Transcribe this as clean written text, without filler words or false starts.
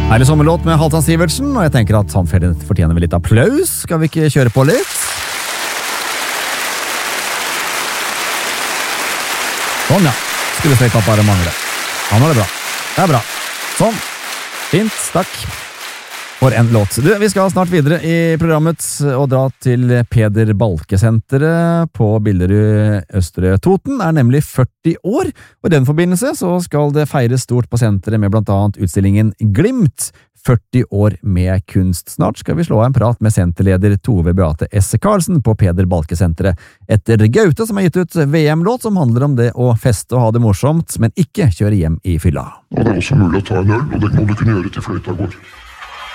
Herlig sommerlåt med Halvdan Sivertsen, og jeg tenker at han fortjener vel litt applaus. Skal vi ikke kjøre på litt? Sånn, ja. Skulle strekk opp bare mangle. Han har det bra. Det er bra. Sånn. Fint, takk. For en låt. Du, vi skal snart videre i programmet og dra til Peder Balke-senteret på Billerud Østre Toten. Er nemlig 40 år, og i den forbindelse så skal det feires stort på senteret med blant annet utstillingen Glimt. 40 år med kunst. Snart skal vi slå en prat med senterleder Tove Beate S. Karlsen på Peder Balke-senteret etter Gaute, som har gitt ut VM-låt som handler om det å feste og ha det morsomt, men ikke kjøre hjem i fylla. Ja, det er også mulig å ta en øl, og det må du kunne gjøre til fløyta går.